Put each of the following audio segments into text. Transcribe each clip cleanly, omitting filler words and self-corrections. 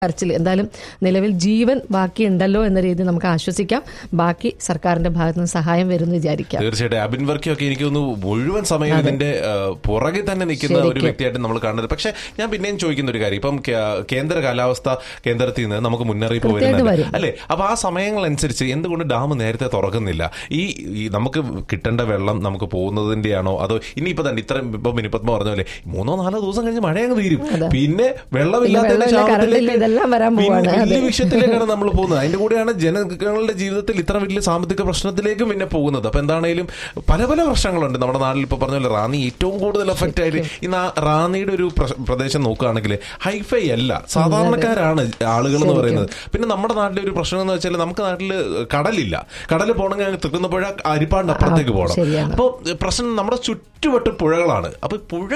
കരച്ചിൽ. എന്തായാലും നിലവിൽ ജീവൻ ബാക്കിയുണ്ടല്ലോ എന്ന രീതിയിൽ നമുക്ക് ആശ്വസിക്കാം. ബാക്കി സർക്കാരിന്റെ ഭാഗത്ത് നിന്ന് സഹായം വരുമെന്ന് വിചാരിക്കാം. തീർച്ചയായിട്ടും അബിൻ വർക്കിയൊക്കെ എനിക്ക് തോന്നുന്നു മുഴുവൻ സമയം ഇതിന്റെ പുറകെ തന്നെ നിൽക്കുന്ന ഒരു വ്യക്തിയായിട്ട് നമ്മൾ കാണുന്നത്. പക്ഷെ ഞാൻ പിന്നെയും ചോദിക്കുന്ന ഒരു കാര്യം, ഇപ്പം കേന്ദ്ര കാലാവസ്ഥാ കേന്ദ്രത്തിൽ നിന്ന് നമുക്ക് മുന്നറിയിപ്പ് വരുന്നുണ്ട് അല്ലെ? അപ്പൊ ആ സമയങ്ങളനുസരിച്ച് എന്തുകൊണ്ട് ഡാം നേരത്തെ തുറക്കുന്നില്ല? ഈ നമുക്ക് കിട്ടേണ്ട വെള്ളം നമുക്ക് പോകുന്നതിന്റെയാണോ അതോ ഇനിയിപ്പോ തന്നെ ഇപ്പൊ മിനിപ്പത്മ പറഞ്ഞ പോലെ 3-4 ദിവസം കഴിഞ്ഞ് മഴയങ്ങ് തീരും, പിന്നെ വെള്ളമില്ലാത്ത വലിയ വിഷയത്തിലേക്കാണ് നമ്മൾ പോകുന്നത്. അതിന്റെ കൂടെയാണ് ജനങ്ങളുടെ ജീവിതത്തിൽ ഇത്ര വലിയ സാമ്പത്തിക പ്രശ്നത്തിലേക്കും പിന്നെ പോകുന്നത്. അപ്പൊ എന്താണെങ്കിലും പല പല പ്രശ്നങ്ങളുണ്ട് നമ്മുടെ നാട്ടിൽ. ഇപ്പൊ പറഞ്ഞ പോലെ റാന്നി ഏറ്റവും കൂടുതൽ എഫക്റ്റ് ആയിട്ട് ഇന്ന് റാന്നിയുടെ ഒരു പ്രദേശം നോക്കുകയാണെങ്കിൽ ഹൈഫൈ അല്ല, സാധാരണക്കാരാണ് ആളുകൾ എന്ന് പറയുന്നത്. പിന്നെ നമ്മുടെ നാട്ടിലെ ഒരു പ്രശ്നം എന്ന് വെച്ചാൽ നമുക്ക് നാട്ടിൽ കടലില്ല. കടൽ പോകണമെങ്കിൽ തൃക്കുന്നപ്പുഴ അരിപ്പാടിന്റെ അപ്പുറത്തേക്ക് പോകണം. അപ്പോൾ പ്രശ്നം നമ്മുടെ ചുറ്റുവട്ടം പുഴകളാണ്. അപ്പൊ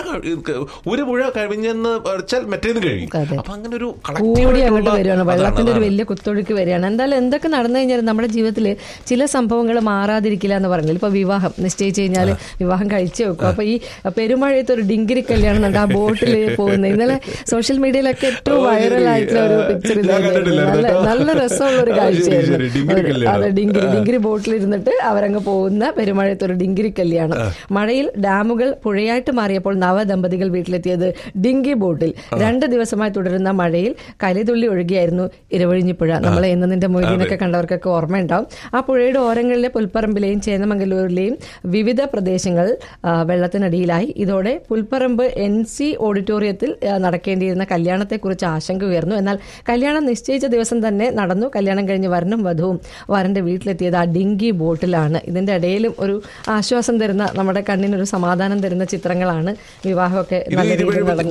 ഒരു പുഴ കഴിഞ്ഞെന്ന് വെച്ചാൽ മറ്റേത് കഴിയും. അപ്പൊ അങ്ങനെ ഒരു കൂടി അങ്ങോട്ട് വരികയാണ്, വെള്ളത്തിന്റെ ഒരു വലിയ കുത്തൊഴുക്ക് വരികയാണ്. എന്തായാലും എന്തൊക്കെ നടന്നു കഴിഞ്ഞാൽ നമ്മുടെ ജീവിതത്തിൽ ചില സംഭവങ്ങൾ മാറാതിരിക്കില്ല എന്ന് പറഞ്ഞില്ല. ഇപ്പൊ വിവാഹം നിശ്ചയിച്ചു കഴിഞ്ഞാൽ വിവാഹം കഴിച്ചു വെക്കും. അപ്പൊ ഈ പെരുമഴയത്ത് ഒരു ഡിങ്കിരി കല്യാണം ഉണ്ട്, ആ ബോട്ടിൽ പോകുന്നത്. ഇന്നലെ സോഷ്യൽ മീഡിയയിലൊക്കെ ഏറ്റവും വൈറൽ ആയിട്ടുള്ള ഒരു പിക്ചർ നല്ല രസമുള്ള ഒരു കാഴ്ചയായിരുന്നു. അതെ, ഡിങ്കിരി ബോട്ടിൽ ഇരുന്നിട്ട് അവരങ്ങ് പോകുന്ന പെരുമഴയത്ത് ഒരു ഡിങ്കിരി കല്യാണം. മഴയിൽ ഡാമുകൾ പുഴയായിട്ട് മാറിയപ്പോൾ നവദമ്പതികൾ വീട്ടിലെത്തിയത് ഡിങ്കി ബോട്ടിൽ. 2 ദിവസമായി തുടരുന്ന മഴയിൽ കലിതുള്ളി ഒഴുകിയായിരുന്നു ഇരവഴിഞ്ഞിപ്പുഴ. നമ്മളെ എന്നതിന്റെ മൊയ്തീനൊക്കെ കണ്ടവർക്കൊക്കെ ഓർമ്മയുണ്ടാവും. ആ പുഴയുടെ ഓരങ്ങളിലെ പുൽപ്പറമ്പിലെയും ചേന്നമംഗലൂരിലെയും വിവിധ പ്രദേശങ്ങൾ വെള്ളത്തിനടിയിലായി. ഇതോടെ പുൽപ്പറമ്പ് NC ഓഡിറ്റോറിയത്തിൽ നടക്കേണ്ടിയിരുന്ന കല്യാണത്തെക്കുറിച്ച് ആശങ്ക ഉയർന്നു. എന്നാൽ കല്യാണം നിശ്ചയിച്ച ദിവസം തന്നെ നടന്നു. കല്യാണം കഴിഞ്ഞ് വരനും വധുവും വരന്റെ വീട്ടിലെത്തിയത് ആ ഡിങ്കി ബോട്ടിലാണ്. ഇതിന്റെ ഇടയിലും ഒരു ആശ്വാസം തരുന്ന, നമ്മുടെ കണ്ണിനൊരു സമാധാനം തരുന്ന ചിത്രങ്ങളാണ്. വിവാഹമൊക്കെ നല്ല രീതിയിൽ നടന്നു.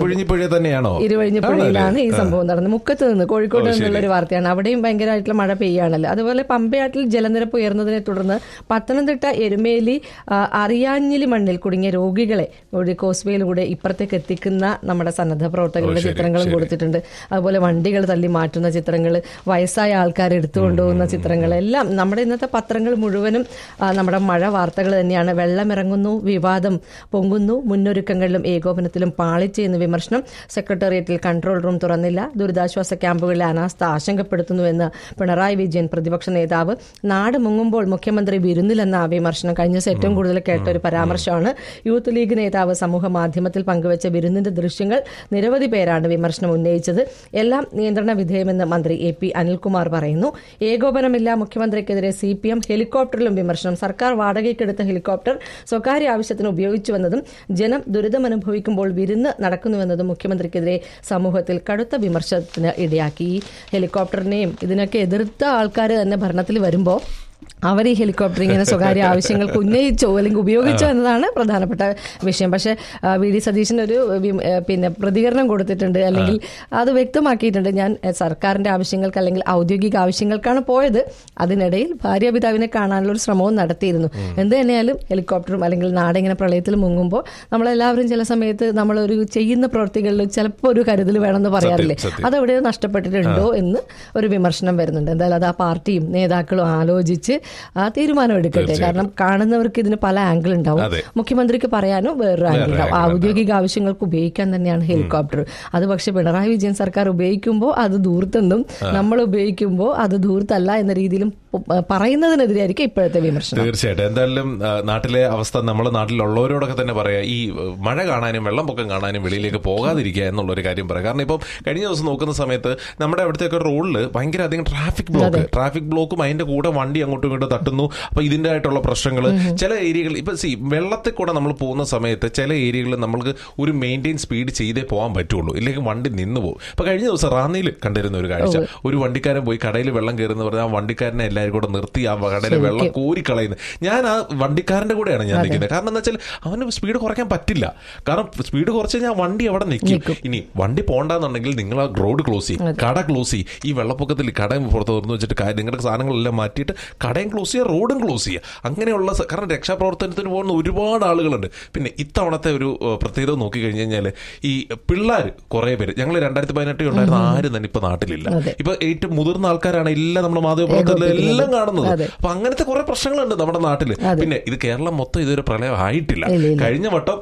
ഇരുവഴിഞ്ഞിപ്പുഴയിലാണ് ഈ സംഭവം നടന്നത്. മുക്കത്ത് നിന്ന്, കോഴിക്കോട് നിന്നുള്ള ഒരു വാർത്തയാണ്. അവിടെയും ഭയങ്കരമായിട്ടുള്ള മഴ പെയ്യാണല്ലോ. അതുപോലെ പമ്പയാറ്റിൽ ജലനിരപ്പ് ഉയർന്നതിനെ തുടർന്ന് പത്തനംതിട്ട എരുമേലി അറിയാഞ്ഞിലി മണ്ണിൽ കുടുങ്ങിയ രോഗികളെ ഒരു കോസ്വേയിലൂടെ ഇപ്പുറത്തേക്ക് എത്തിക്കുന്ന നമ്മുടെ സന്നദ്ധ പ്രവർത്തകരുടെ ചിത്രങ്ങളും കൊടുത്തിട്ടുണ്ട്. അതുപോലെ വണ്ടികൾ തള്ളി മാറ്റുന്ന ചിത്രങ്ങൾ, വയസ്സായ ആൾക്കാർ എടുത്തുകൊണ്ടുപോകുന്ന ചിത്രങ്ങൾ, എല്ലാം നമ്മുടെ ഇന്നത്തെ പത്രങ്ങൾ മുഴുവനും നമ്മുടെ മഴ വാർത്തകൾ തന്നെയാണ്. വെള്ളമിറങ്ങുന്നു, വിവാദം പൊങ്ങുന്നു, മുന്നൊരുക്കങ്ങളിലും ഏകോപനത്തിലും പാളിച്ചെന്ന് വിമർശനം. സെക്രട്ടേറിയറ്റിൽ കൺട്രോൾ റൂം തുറന്നില്ല, ദുരിതാശ്വാസ ക്യാമ്പുകളിലെ അനാസ്ഥ ആശങ്കപ്പെടുത്തുന്നുവെന്ന് പിണറായി വിജയൻ പ്രതിപക്ഷ നേതാവ്. നാട് മുങ്ങുമ്പോൾ മുഖ്യമന്ത്രി വിരുന്നിലെന്ന വിമർശനം കഴിഞ്ഞ ദിവസം ഏറ്റവും കൂടുതൽ കേട്ട ഒരു പരാമർശമാണ്. യൂത്ത് ലീഗ് നേതാവ് സമൂഹ മാധ്യമത്തിൽ പങ്കുവച്ച വിരുന്നിന്റെ ദൃശ്യങ്ങൾ നിരവധി പേരാണ് വിമർശനം ഉന്നയിച്ചത്. എല്ലാം നിയന്ത്രണ വിധേയമെന്ന് മന്ത്രി AP അനിൽകുമാർ പറയുന്നു. ഏകോപനമില്ല, മുഖ്യമന്ത്രിക്കെതിരെ CPM. ഹെലികോപ്റ്ററിലും വിമർശനം. സർക്കാർ വാടകയ്ക്കെടുത്ത ഹെലികോപ്റ്റർ സ്വകാര്യ ആവശ്യത്തിന് ഉപയോഗിച്ചുവെന്നതും ജനം ദുരിതമനുഭവിക്കുമ്പോൾ വിരുന്ന് നടക്കുന്നുവെന്നതും മുഖ്യമന്ത്രിക്കെതിരെ സമൂഹത്തിൽ കടുത്ത വിമർശനത്തിന് ഇടയാക്കി. ഈ ഹെലികോപ്റ്ററിനെയും ഇതിനൊക്കെ എതിർത്ത ആൾക്കാർ തന്നെ ഭരണത്തിൽ വരുമ്പോൾ അവർ ഈ ഹെലികോപ്റ്റർ ഇങ്ങനെ സ്വകാര്യ ആവശ്യങ്ങൾക്ക് ഉന്നയിച്ചോ അല്ലെങ്കിൽ ഉപയോഗിച്ചോ എന്നതാണ് പ്രധാനപ്പെട്ട വിഷയം. പക്ഷെ VD സതീശൻ ഒരു പ്രതികരണം കൊടുത്തിട്ടുണ്ട്, അല്ലെങ്കിൽ അത് വ്യക്തമാക്കിയിട്ടുണ്ട്. ഞാൻ സർക്കാരിന്റെ ആവശ്യങ്ങൾക്ക് അല്ലെങ്കിൽ ഔദ്യോഗിക ആവശ്യങ്ങൾക്കാണ് പോയത്. അതിനിടയിൽ ഭാര്യാപിതാവിനെ കാണാനുള്ള ഒരു ശ്രമവും നടത്തിയിരുന്നു. എന്ത് തന്നെയാലും ഹെലികോപ്റ്ററും അല്ലെങ്കിൽ നാടിങ്ങനെ പ്രളയത്തിൽ മുങ്ങുമ്പോൾ നമ്മളെല്ലാവരും ചില സമയത്ത് നമ്മളൊരു ചെയ്യുന്ന പ്രവൃത്തികളിൽ ചിലപ്പോൾ ഒരു കരുതൽ വേണമെന്ന് പറയാറില്ലേ, അതെവിടെയോ നഷ്ടപ്പെട്ടിട്ടുണ്ടോ എന്ന് ഒരു വിമർശനം വരുന്നുണ്ട്. എന്തായാലും അത് ആ പാർട്ടിയും നേതാക്കളും ആലോചിച്ച് തീരുമാനം എടുക്കട്ടെ. കാരണം കാണുന്നവർക്ക് ഇതിന് പല ആംഗിൾ ഉണ്ടാവും. മുഖ്യമന്ത്രിക്ക് പറയാനോ വേറൊരു ആംഗിൾ ഉണ്ടാവും. ഔദ്യോഗിക ആവശ്യങ്ങൾക്ക് ഉപയോഗിക്കാൻ തന്നെയാണ് ഹെലികോപ്റ്റർ. അത് പക്ഷെ പിണറായി വിജയൻ സർക്കാർ ഉപയോഗിക്കുമ്പോൾ അത് ധൂർത്തെന്നും നമ്മൾ ഉപയോഗിക്കുമ്പോൾ അത് ധൂർത്തല്ല എന്ന രീതിയിലും പറയുന്നതിനെതിരായിരിക്കും ഇപ്പോഴത്തെ വിമർശനം. തീർച്ചയായിട്ടും. എന്തായാലും നാട്ടിലെ അവസ്ഥ നമ്മുടെ നാട്ടിലുള്ളവരോടൊക്കെ തന്നെ പറയാം, ഈ മഴ കാണാനും വെള്ളപ്പൊക്കം കാണാനും വെളിയിലേക്ക് പോകാതിരിക്കുക എന്നുള്ളൊരു കാര്യം പറയാം. കാരണം ഇപ്പം കഴിഞ്ഞ ദിവസം നോക്കുന്ന സമയത്ത് നമ്മുടെ അവിടുത്തെ റോഡിൽ ഭയങ്കര അധികം ട്രാഫിക് ബ്ലോക്കും അതിന്റെ കൂടെ വണ്ടി അങ്ങോട്ടും ഇങ്ങോട്ടും തട്ടുന്നു. അപ്പൊ ഇതിന്റെ ആയിട്ടുള്ള പ്രശ്നങ്ങൾ ചില ഏരിയകൾ ഇപ്പൊ വെള്ളത്തിൽ കൂടെ നമ്മൾ പോകുന്ന സമയത്ത് ചില ഏരിയകളിൽ നമ്മൾക്ക് ഒരു മെയിൻറ്റെയിൻ സ്പീഡ് ചെയ്തേ പോകാൻ പറ്റുള്ളൂ, ഇല്ലെങ്കിൽ വണ്ടി നിന്ന് പോകും. അപ്പൊ കഴിഞ്ഞ ദിവസം റാന്നിയിൽ കണ്ടിരുന്ന ഒരു കാഴ്ച, ഒരു വണ്ടിക്കാരൻ പോയി കടയിൽ വെള്ളം കയറുന്ന പറഞ്ഞാൽ ആ വണ്ടിക്കാരനെ എല്ലാവരും കൂടെ നിർത്തി ആ കടയിലെ വെള്ളം കോരിക്കളയുന്നത്. ഞാൻ ആ വണ്ടിക്കാരന്റെ കൂടെയാണ് ഞാൻ നിൽക്കുന്നത്. കാരണം എന്താ വെച്ചാൽ അവന് സ്പീഡ് കുറയ്ക്കാൻ പറ്റില്ല. കാരണം സ്പീഡ് കുറച്ച് കഴിഞ്ഞാൽ വണ്ടി അവിടെ നിൽക്കും. ഇനി വണ്ടി പോകണ്ടെന്നുണ്ടെങ്കിൽ നിങ്ങൾ ആ റോഡ് ക്ലോസ് ചെയ്യും, കട ക്ലോസ് ചെയ്യും. ഈ വെള്ളപ്പൊക്കത്തിൽ കടയും പുറത്ത് തുറന്നു വെച്ചിട്ട് നിങ്ങളുടെ സാധനങ്ങളെല്ലാം മാറ്റിയിട്ട് കടയും ക്ലോസ് ചെയ്യുക, റോഡും ക്ലോസ് ചെയ്യുക. അങ്ങനെയുള്ള കാരണം രക്ഷാപ്രവർത്തനത്തിന് പോകുന്ന ഒരുപാട് ആളുകളുണ്ട്. പിന്നെ ഇത്തവണത്തെ ഒരു പ്രത്യേകത നോക്കിക്കഴിഞ്ഞ് കഴിഞ്ഞാൽ ഈ പിള്ളേർ കുറെ പേര്, ഞങ്ങൾ 2018 ഉണ്ടായിരുന്ന ആരും തന്നെ ഇപ്പൊ നാട്ടിലില്ല. ഇപ്പൊ ഏറ്റവും മുതിർന്ന ആൾക്കാരാണ് എല്ലാം നമ്മുടെ മാധ്യമപ്രവർത്തകർ എല്ലാം കാണുന്നത്. അപ്പൊ അങ്ങനത്തെ കുറെ പ്രശ്നങ്ങളുണ്ട് നമ്മുടെ നാട്ടില്. പിന്നെ ഇത് കേരളം മൊത്തം ഇതൊരു പ്രളയം ആയിട്ടില്ല. കഴിഞ്ഞ വട്ടം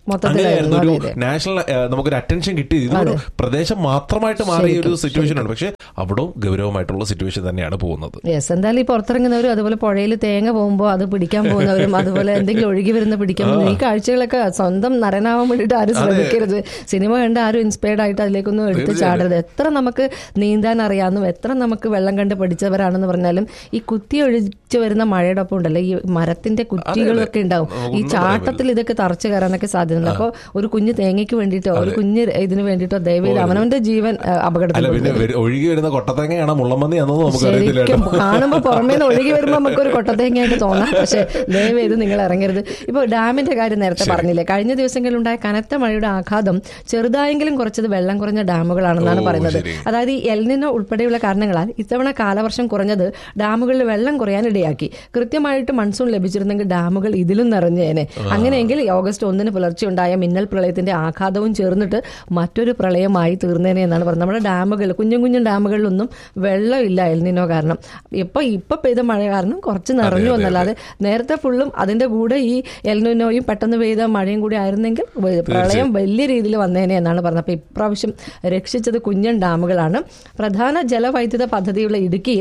മൊത്തത്തിലായിരുന്നു. ഒരു നാഷണൽ നമുക്കൊരു അറ്റൻഷൻ കിട്ടി. ഇതൊരു പ്രദേശം മാത്രമായിട്ട് മാറിയ ഒരു സിറ്റുവേഷൻ ആണ്. പക്ഷെ അവിടെ ഗൗരവമായിട്ടുള്ള സിറ്റുവേഷൻ തന്നെയാണ് പോകുന്നത്. യെസ്, എന്തായാലും ഈ പുറത്തിറങ്ങുന്നവരും അതുപോലെ പുഴയിൽ തേങ്ങ പോകുമ്പോൾ അത് പിടിക്കാൻ പോകുന്നവരും അതുപോലെ എന്തെങ്കിലും ഒഴുകി വരുന്ന പിടിക്കാൻ പോകുന്ന ഈ കാഴ്ചകളൊക്കെ സ്വന്തം നരനാവാൻ വേണ്ടിയിട്ട് ആരും ശ്രമിക്കരുത്. സിനിമ കണ്ട് ആരും ഇൻസ്പയർഡ് ആയിട്ട് അതിലേക്കൊന്നും എടുത്ത് ചാടരുത്. എത്ര നമുക്ക് നീന്താൻ അറിയാമെന്നും എത്ര നമുക്ക് വെള്ളം കണ്ട് പഠിച്ചവരാണെന്ന് പറഞ്ഞാലും ഈ കുത്തി ഒഴിച്ചു വരുന്ന മഴയുടെ ഒപ്പം ഉണ്ടല്ലോ ഈ മരത്തിന്റെ കുറ്റികളൊക്കെ ഉണ്ടാവും. ഈ ചാട്ടത്തിൽ ഇതൊക്കെ തറച്ചു കയറാനൊക്കെ സാധ്യതയുണ്ട്. അപ്പോൾ ഒരു കുഞ്ഞു തേങ്ങയ്ക്ക് വേണ്ടിയിട്ടോ ഒരു കുഞ്ഞ് ഇതിന് വേണ്ടിയിട്ടോ ദയവേത് അവനവന്റെ ജീവൻ അപകടത്തിൽ ഒഴുകി വരുന്ന കൊട്ടത്തേങ്ങയാണ് മുള്ളമ്പന്നി എന്നൊന്നും നമുക്ക് ശരിക്കും കാണുമ്പോൾ പുറമേ നിന്ന് ഒഴുകി വരുമ്പോൾ നമുക്കൊരു കൊട്ടത്തേങ്ങയായിട്ട് തോന്നാം. പക്ഷെ ദയവേത് നിങ്ങൾ ഇറങ്ങരുത്. ഇപ്പോൾ ഡാമിന്റെ കാര്യം നേരത്തെ പറഞ്ഞില്ലേ, കഴിഞ്ഞ ദിവസങ്ങളിലുണ്ടായ കനത്ത മഴയുടെ ആഘാതം ചെറുതായെങ്കിലും കുറച്ചത് വെള്ളം കുറഞ്ഞ ഡാമുകളാണെന്നാണ് പറയുന്നത്. അതായത് ഈ എൽനിനോ ഉൾപ്പെടെയുള്ള കാരണങ്ങളാൽ ഇത്തവണ കാലവർഷം കുറഞ്ഞത് ഡാമുകളിൽ വെള്ളം കുറയാൻ ഇടയാക്കി. കൃത്യമായിട്ട് മൺസൂൺ ലഭിച്ചിരുന്നെങ്കിൽ ഡാമുകൾ ഇതിലും നിറഞ്ഞേനെ. അങ്ങനെയെങ്കിൽ ഓഗസ്റ്റ് 1 പുലർച്ചെ ഉണ്ടായ മിന്നൽ പ്രളയത്തിന്റെ ആഘാതവും ചേർന്നിട്ട് മറ്റൊരു പ്രളയമായി തീർന്നേനെ എന്നാണ് പറയുന്നത്. നമ്മുടെ ഡാമുകൾ കുഞ്ഞു കുഞ്ഞു ഡാമുകളിലൊന്നും വെള്ളമില്ല എൽനിനോ കാരണം. ഇപ്പൊ പെയ്ത മഴ കാരണം കുറച്ച് നിറഞ്ഞു എന്നല്ലാതെ നേരത്തെ ഫുള്ളും അതിന്റെ കൂടെ ഈ എൽനിനോയും പെട്ടെന്ന് പെയ്ത മഴയും കൂടി ആയിരുന്നെങ്കിൽ പ്രളയം വലിയ രീതിയിൽ വന്നേനെ എന്നാണ് പറഞ്ഞത്. അപ്പൊ ഇപ്രാവശ്യം രക്ഷിച്ചത് കുഞ്ഞൻ ഡാമുകളാണ്. പ്രധാന ജലവൈദ്യുത പദ്ധതിയുള്ള ഇടുക്കിയിൽ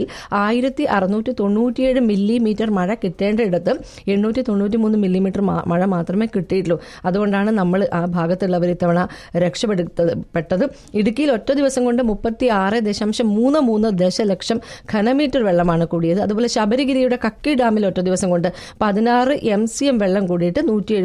1697 മില്ലിമീറ്റർ മഴ കിട്ടേണ്ടയിടത്ത് 893 മില്ലിമീറ്റർ മഴ മാത്രമേ കിട്ടിയിട്ടുള്ളൂ. അതുകൊണ്ടാണ് നമ്മൾ ആ ഭാഗത്തുള്ളവർ ഇത്തവണ രക്ഷപ്പെട്ടത്. ഇടുക്കിയിൽ ഒറ്റ ദിവസം കൊണ്ട് 36.33 ദശലക്ഷം ഘനമീറ്റർ വെള്ളമാണ് കൂടിയത്. അതുപോലെ ശബരിഗിരിയുടെ കക്കി ഡാമിൽ ഒറ്റ ദിവസം കൊണ്ട് 16 MCM വെള്ളം കൂടിയിട്ട്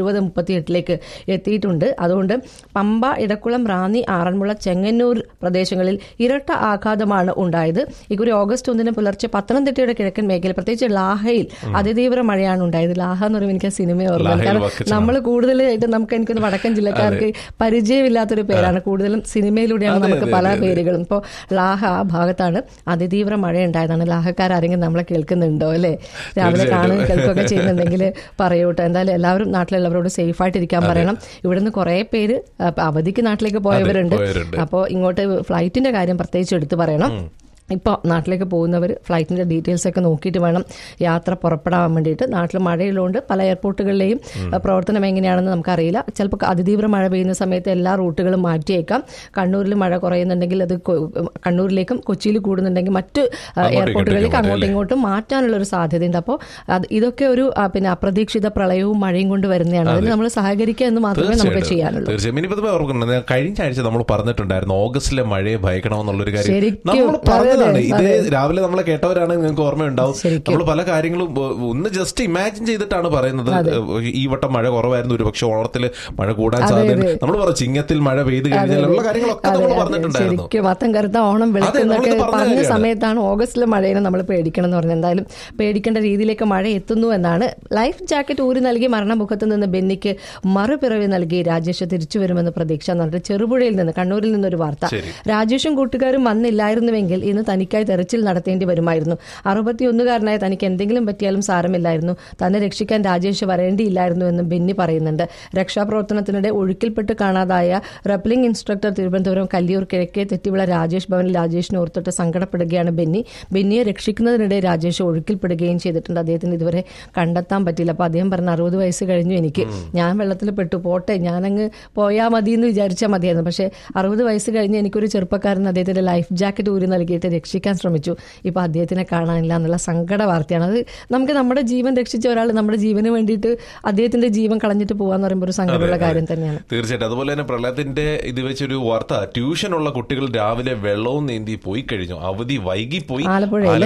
170-38 എത്തിയിട്ടുണ്ട്. അതുകൊണ്ട് പമ്പ, ഇടക്കുളം, റാന്നി, ആറന്മുള, ചെങ്ങന്നൂർ പ്രദേശങ്ങളിൽ ഇരട്ട ആഘാതമാണ് ഉണ്ടായത്. ഇക്കുറി ഓഗസ്റ്റ് 1 പുലർച്ചെ പത്തനംതിട്ടയുടെ കിഴക്കൻ മേഖലയിൽ പ്രത്യേകിച്ച് ലാഹയിൽ അതിതീവ്ര മഴയാണ് ഉണ്ടായത്. ലാഹ എന്ന് പറയുമ്പോൾ എനിക്ക് സിനിമ ഓർമ്മ, കാരണം നമ്മൾ കൂടുതലായിട്ട് എനിക്കൊന്ന് വടക്കൻ ജില്ലക്കാർക്ക് പരിചയമില്ലാത്തൊരു പേരാണ്. കൂടുതലും സിനിമയിലൂടെയാണ് നമുക്ക് പല പേരുകളും. ഇപ്പോൾ ലാഹ ആ ഭാഗത്താണ് അതിതീവ്ര മഴ ഉണ്ടായതാണ്. ലാഹക്കാരെങ്കിലും നമ്മളെ കേൾക്കുന്നുണ്ടോ അല്ലേ? രാവിലെ കാണുകയും കേൾക്കുകയൊക്കെ ചെയ്യുന്നുണ്ടെങ്കിൽ പറയൂട്ടോ. എന്തായാലും എല്ലാവരും നാട്ടിലുള്ളവരോട് സേഫായിട്ടിരിക്കാൻ പറയണം. ഇവിടുന്ന് കുറെ പേര് അവധിക്ക് നാട്ടിലേക്ക് പോയവരുണ്ട്. അപ്പോൾ ഇങ്ങോട്ട് ഫ്ലൈറ്റിന്റെ കാര്യം പ്രത്യേകിച്ച് എടുത്തു പറയണം. ഇപ്പോൾ നാട്ടിലേക്ക് പോകുന്നവർ ഫ്ലൈറ്റിൻ്റെ ഡീറ്റെയിൽസ് ഒക്കെ നോക്കിയിട്ട് വേണം യാത്ര പുറപ്പെടാൻ വേണ്ടിയിട്ട്. നാട്ടിൽ മഴയുള്ളതുകൊണ്ട് പല എയർപോർട്ടുകളിലെയും പ്രവർത്തനം എങ്ങനെയാണെന്ന് നമുക്കറിയില്ല. ചിലപ്പോൾ അതിതീവ്ര മഴ പെയ്യുന്ന സമയത്ത് എല്ലാ റൂട്ടുകളും മാറ്റിയേക്കാം. കണ്ണൂരിൽ മഴ കുറയുന്നുണ്ടെങ്കിൽ അത് കണ്ണൂരിലേക്കും കൊച്ചിയിൽ കൂടുന്നുണ്ടെങ്കിൽ മറ്റ് എയർപോർട്ടുകളിലേക്ക് അങ്ങോട്ടും ഇങ്ങോട്ടും മാറ്റാനുള്ളൊരു സാധ്യതയുണ്ട്. അപ്പോൾ ഇതൊക്കെ ഒരു അപ്രതീക്ഷിത പ്രളയവും മഴയും കൊണ്ട് വരുന്നതാണ്. അതിന് നമ്മൾ സഹകരിക്കുക എന്ന് മാത്രമേ നമുക്ക് ചെയ്യാനുള്ളൂ. തീർച്ചയായും കഴിഞ്ഞ ആഴ്ച നമ്മൾ പറഞ്ഞിട്ടുണ്ടായിരുന്നു ഓഗസ്റ്റിലെ മഴയെ ഭയക്കണമെന്നുള്ളൊരു കാര്യം. ഇത് രാവിലെ നമ്മളെ കേട്ടവരാണ് നിങ്ങൾക്ക് ഓർമ്മയുണ്ടാവും. നമ്മൾ പല കാര്യങ്ങളും ഒന്ന് ജസ്റ്റ് ഇമാജിൻ ചെയ്തിട്ടാണ് പറയുന്നത്. ഈ വട്ടം മഴ കുറവായിരുന്നു, ഒരുപക്ഷെ ഓണത്തിൽ മഴ കൂടാൻ സാധ്യത. നമ്മൾ പറഞ്ഞു ചിങ്ങത്തിൽ മഴ പെയ്ത് കഴിഞ്ഞാലുള്ള കാര്യങ്ങളൊക്കെ നമ്മൾ പറഞ്ഞിട്ടുണ്ടായിരുന്നു. ശരിക്കും മത്തം കറുത്ത ഓണം വെളുക്കുന്നൊക്കെ പറഞ്ഞ സമയത്താണ് ഓഗസ്റ്റിലെ മഴയെ നമ്മൾ പേടിക്കണം എന്ന് പറഞ്ഞത്. എന്തായാലും പേടിക്കേണ്ട രീതിയിലേക്ക് മഴ എത്തുന്നു എന്നാണ്. ലൈഫ് ജാക്കറ്റ് ഊരി നൽകി മരണമുഖത്ത് നിന്ന് ബെന്നിക്ക് മറുപിറവി നൽകി രാജേഷ് തിരിച്ചു വരുമെന്ന് പ്രതീക്ഷ എന്ന് പറഞ്ഞിട്ട് ചെറുപുഴയിൽ നിന്ന്, കണ്ണൂരിൽ നിന്നൊരു വാർത്ത. രാജേഷും കൂട്ടുകാരും വന്നില്ലായിരുന്നുവെങ്കിൽ ഇന്ന് തനിക്കായി തെരച്ചിൽ നടത്തേണ്ടി വരുമായിരുന്നു. 61-കാരനായ തനിക്ക് എന്തെങ്കിലും പറ്റിയാലും സാരമില്ലായിരുന്നു. തന്നെ രക്ഷിക്കാൻ രാജേഷ് വരേണ്ടിയില്ലായിരുന്നു എന്നും ബെന്നി പറയുന്നുണ്ട്. രക്ഷാപ്രവർത്തനത്തിനിടെ ഒഴുക്കിൽപ്പെട്ട് കാണാതായ റപ്ലിംഗ് ഇൻസ്ട്രക്ടർ തിരുവനന്തപുരം കല്ലിയൂർ കിഴക്കേ തെറ്റിവിള രാജേഷ് ഭവനിൽ രാജേഷിനെ ഓർത്തിട്ട് സങ്കടപ്പെടുകയാണ് ബെന്നി. ബെന്നിയെ രക്ഷിക്കുന്നതിനിടെ രാജേഷ് ഒഴുക്കിൽപ്പെടുകയും ചെയ്തിട്ടുണ്ട്. അദ്ദേഹത്തിന് ഇതുവരെ കണ്ടെത്താൻ പറ്റില്ല. അപ്പോൾ അദ്ദേഹം പറഞ്ഞ 60 വയസ്സ് കഴിഞ്ഞു എനിക്ക്, ഞാൻ വെള്ളത്തിൽ പെട്ടു, പോട്ടെ, ഞാനങ്ങ് പോയാൽ മതി എന്ന് വിചാരിച്ചാൽ മതിയായിരുന്നു. പക്ഷേ 60 വയസ്സ് കഴിഞ്ഞ് എനിക്കൊരു ചെറുപ്പക്കാരൻ അദ്ദേഹത്തിന്റെ ലൈഫ് ജാക്കറ്റ് ഊരി നൽകിയിട്ട് രക്ഷിക്കാൻ ശ്രമിച്ചു. ഇപ്പോൾ അദ്ദേഹത്തിനെ കാണാനില്ല എന്നുള്ള സങ്കട വാർത്തയാണ്. അത് നമുക്ക് നമ്മുടെ ജീവൻ രക്ഷിച്ച ഒരാൾ നമ്മുടെ ജീവന് വേണ്ടിയിട്ട് അദ്ദേഹത്തിന്റെ ജീവൻ കളഞ്ഞിട്ട് പോകാന്ന് പറയുമ്പോൾ ഒരു സങ്കടമുള്ള കാര്യം തന്നെയാണ്. തീർച്ചയായിട്ടും. അതുപോലെ തന്നെ പ്രളയത്തിന്റെ ഇത് വെച്ചൊരു വാർത്ത, ട്യൂഷനുള്ള കുട്ടികൾ രാവിലെ വെള്ളവും നീന്തി പോയി കഴിഞ്ഞു. അവധി വൈകിപ്പോയി. ആലപ്പുഴയിലെ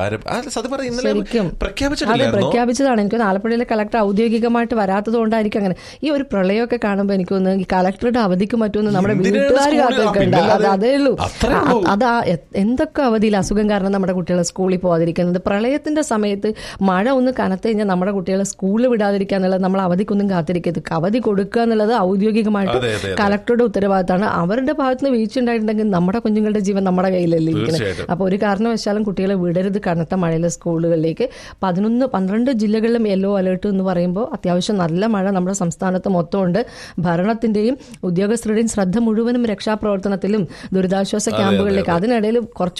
പ്രഖ്യാപിച്ചതാണ്. എനിക്ക് ആലപ്പുഴയിലെ കളക്ടർ ഔദ്യോഗികമായിട്ട് വരാത്തത് കൊണ്ടായിരിക്കും അങ്ങനെ. ഈ ഒരു പ്രളയമൊക്കെ കാണുമ്പോൾ എനിക്ക് തോന്നുന്നു ഈ കളക്ടറുടെ അവധിക്ക് മറ്റുമെന്ന് നമ്മുടെ വീട്ടുകാർ കാത്തിട്ടുണ്ട്. അതേ ഉള്ളൂ. അത് എന്തൊക്കെ അവധിയിൽ അസുഖം കാരണം നമ്മുടെ കുട്ടികളെ സ്കൂളിൽ പോകാതിരിക്കുന്നത്. പ്രളയത്തിന്റെ സമയത്ത് മഴ ഒന്ന് കനത്ത് കഴിഞ്ഞാൽ നമ്മുടെ കുട്ടികളെ സ്കൂളിൽ വിടാതിരിക്കുക എന്നുള്ളത്, നമ്മൾ അവധിക്കൊന്നും കാത്തിരിക്കരുത്. അവധി കൊടുക്കുക എന്നുള്ളത് ഔദ്യോഗികമായിട്ട് കളക്ടറുടെ ഉത്തരവാദിത്തമാണ്. അവരുടെ ഭാഗത്തുനിന്ന് വീഴ്ച ഉണ്ടായിട്ടുണ്ടെങ്കിൽ നമ്മുടെ കുഞ്ഞുങ്ങളുടെ ജീവൻ നമ്മുടെ കയ്യിലല്ലേ ഇരിക്കുന്നത്. അപ്പോൾ ഒരു കാരണവശാലും കുട്ടികളെ വിടരുത് കനത്ത മഴയിലെ സ്കൂളുകളിലേക്ക്. 11-12 ജില്ലകളിലും യെല്ലോ അലേർട്ട് എന്ന് പറയുമ്പോൾ അത്യാവശ്യം നല്ല മഴ നമ്മുടെ സംസ്ഥാനത്ത് മൊത്തമുണ്ട്. ഭരണത്തിന്റെയും ഉദ്യോഗസ്ഥരുടെയും ശ്രദ്ധ മുഴുവനും രക്ഷാപ്രവർത്തനത്തിലും ദുരിതാശ്വാസ ക്യാമ്പുകളിലേക്ക്. അതിനിടയിൽ കുറച്ചുകൂടി